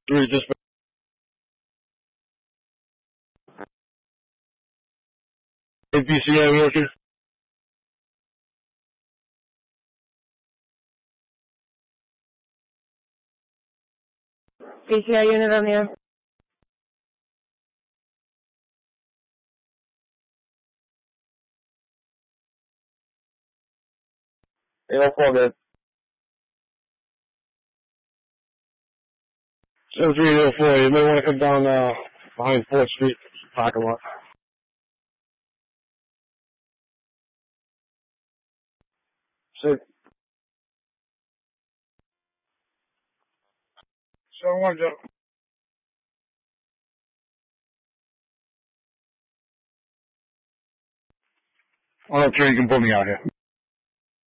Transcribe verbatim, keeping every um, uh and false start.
Three, just A P C I working. P C I unit on the air. eight oh four, man. seven three eight oh four, you may want to come down uh, behind fourth Street, parking lot. Six. seven one, Joe. one oh three, you can put me out here.